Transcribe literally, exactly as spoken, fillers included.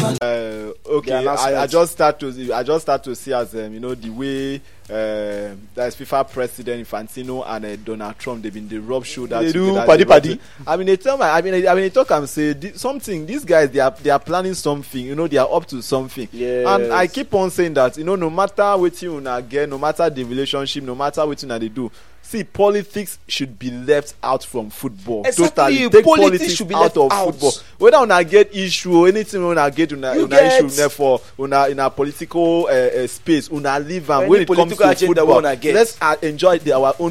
Uh, okay, I, I just start to I just start to see as um, you know the way uh, that's FIFA president Infantino and uh, Donald Trump, they've been the rub shoulder they together. do paddy paddy. I mean they tell me I mean I mean they talk and say th- something. These guys they are they are planning something. You know they are up to something. Yes. And I keep on saying that you know no matter what you una get, no matter the relationship, no matter what you they do. See, politics should be left out from football. Exactly. Totally. Take Politics politics should be out left of out. football. Whether una get issue or anything una get una, You una get. issue therefore una in a political uh, uh, space una leave am Any when it comes political to agenda football. we una get. Let's uh, enjoy the, our own